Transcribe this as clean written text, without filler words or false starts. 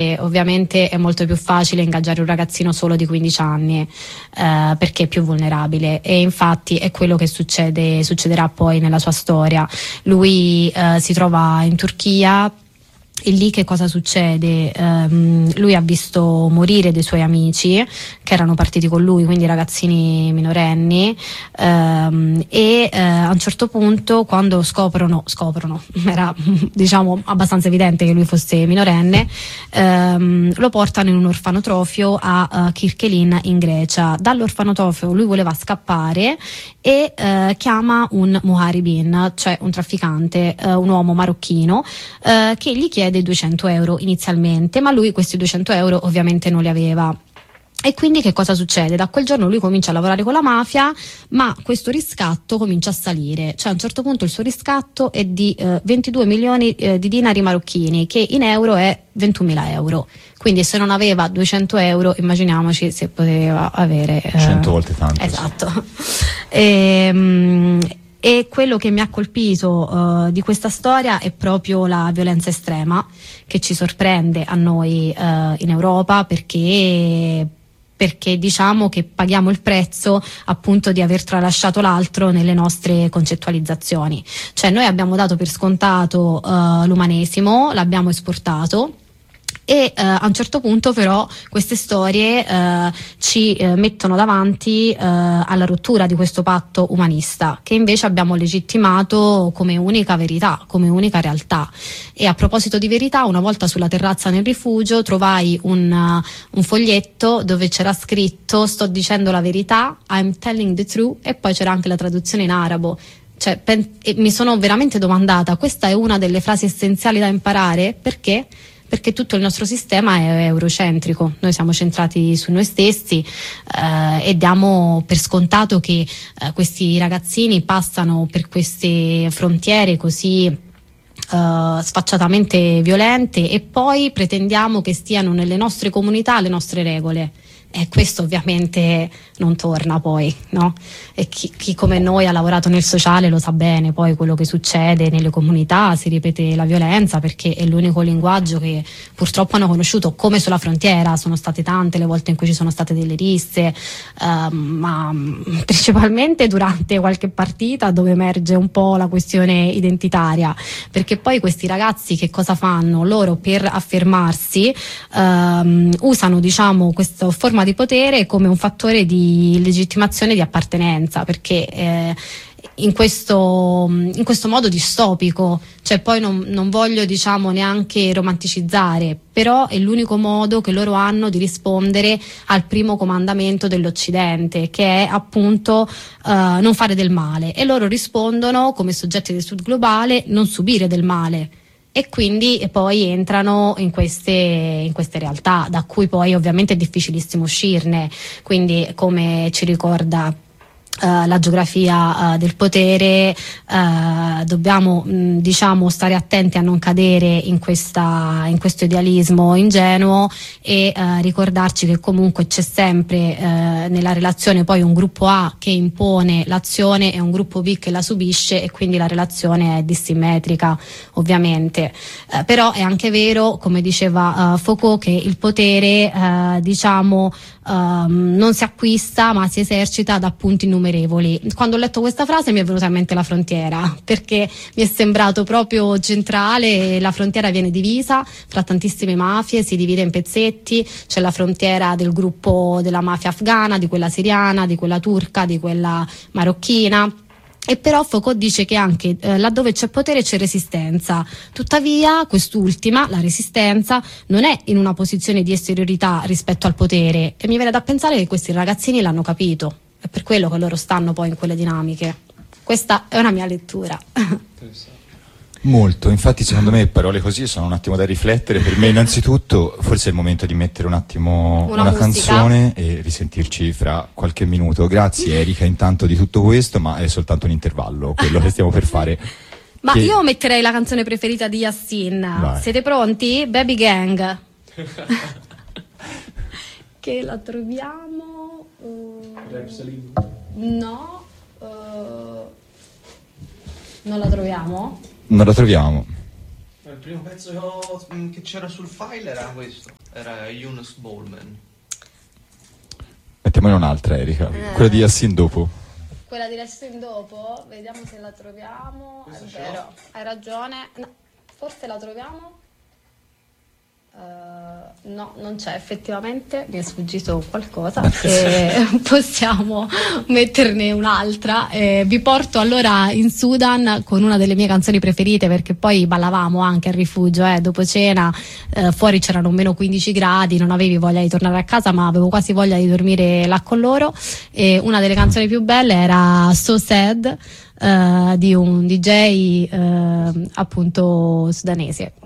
perché ovviamente è molto più facile ingaggiare un ragazzino solo di 15 anni, perché è più vulnerabile, e infatti è quello che succederà poi nella sua storia. Lui si trova in Turchia. E lì che cosa succede? Lui ha visto morire dei suoi amici che erano partiti con lui, quindi ragazzini minorenni, e a un certo punto, quando scoprono, era diciamo abbastanza evidente che lui fosse minorenne, lo portano in un orfanotrofio a Kirkelin in Grecia. Dall'orfanotrofio lui voleva scappare e chiama un muharibin, cioè un trafficante, un uomo marocchino, che gli chiede 200 euro inizialmente, ma lui questi 200 euro ovviamente non li aveva. E quindi che cosa succede? Da quel giorno lui comincia a lavorare con la mafia, ma questo riscatto comincia a salire. Cioè a un certo punto il suo riscatto è di 22 milioni di dinari marocchini, che in euro è 21.000 euro. Quindi se non aveva 200 euro, immaginiamoci se poteva avere 100 volte tanto. Esatto. E quello che mi ha colpito di questa storia è proprio la violenza estrema, che ci sorprende a noi in Europa, perché diciamo che paghiamo il prezzo appunto di aver tralasciato l'altro nelle nostre concettualizzazioni. Cioè noi abbiamo dato per scontato l'umanesimo, l'abbiamo esportato, e a un certo punto però queste storie ci mettono davanti alla rottura di questo patto umanista, che invece abbiamo legittimato come unica verità, come unica realtà. E a proposito di verità, una volta sulla terrazza nel rifugio trovai un foglietto dove c'era scritto: sto dicendo la verità, I'm telling the truth, e poi c'era anche la traduzione in arabo. Cioè, e mi sono veramente domandata: questa è una delle frasi essenziali da imparare? Perché? Perché tutto il nostro sistema è eurocentrico, noi siamo centrati su noi stessi e diamo per scontato che questi ragazzini passano per queste frontiere così sfacciatamente violente, e poi pretendiamo che stiano nelle nostre comunità le nostre regole. E questo ovviamente non torna poi, no? E chi come noi ha lavorato nel sociale lo sa bene, poi quello che succede nelle comunità, si ripete la violenza, perché è l'unico linguaggio che purtroppo hanno conosciuto, come sulla frontiera. Sono state tante le volte in cui ci sono state delle risse, ma principalmente durante qualche partita, dove emerge un po' la questione identitaria, perché poi questi ragazzi che cosa fanno? Loro, per affermarsi, usano, diciamo, questa forma di potere come un fattore di legittimazione di appartenenza, perché in questo modo distopico, cioè poi non voglio, diciamo, neanche romanticizzare, però è l'unico modo che loro hanno di rispondere al primo comandamento dell'Occidente, che è appunto non fare del male, e loro rispondono come soggetti del Sud globale: non subire del male. E quindi poi entrano in queste realtà, da cui poi ovviamente è difficilissimo uscirne. Quindi, come ci ricorda la geografia del potere, dobbiamo diciamo stare attenti a non cadere in questo idealismo ingenuo, e ricordarci che comunque c'è sempre nella relazione poi un gruppo A che impone l'azione e un gruppo B che la subisce, e quindi la relazione è dissimmetrica, ovviamente. Però è anche vero, come diceva Foucault, che il potere diciamo non si acquista ma si esercita da punti innumerevoli. Quando ho letto questa frase mi è venuta in mente la frontiera, perché mi è sembrato proprio centrale. La frontiera viene divisa fra tantissime mafie, si divide in pezzetti, c'è la frontiera del gruppo della mafia afghana, di quella siriana, di quella turca, di quella marocchina. E però Foucault dice che anche laddove c'è potere c'è resistenza. Tuttavia quest'ultima, la resistenza, non è in una posizione di esteriorità rispetto al potere, e mi viene da pensare che questi ragazzini l'hanno capito, è per quello che loro stanno poi in quelle dinamiche. Questa è una mia lettura. Molto, infatti secondo me parole così sono un attimo da riflettere. Per me innanzitutto forse è il momento di mettere un attimo una canzone e risentirci fra qualche minuto. Grazie Erika intanto di tutto questo, ma è soltanto un intervallo quello che stiamo per fare. Ma io metterei la canzone preferita di Yassin. Vai. Siete pronti? Baby Gang. Che la troviamo no, non la troviamo? Non la troviamo. Il primo pezzo che c'era sul file era questo, era Yunus Bowman. Mettiamone un'altra, Erika, quella di Yassin dopo. Quella di Yassin dopo, vediamo se la troviamo. Questo è vero, hai ragione. No, forse la troviamo. No, non c'è, effettivamente mi è sfuggito qualcosa. Possiamo metterne un'altra. Vi porto allora in Sudan con una delle mie canzoni preferite, perché poi ballavamo anche al rifugio dopo cena, fuori c'erano meno 15 gradi, non avevi voglia di tornare a casa ma avevo quasi voglia di dormire là con loro, e una delle canzoni più belle era So Sad, di un DJ appunto sudanese.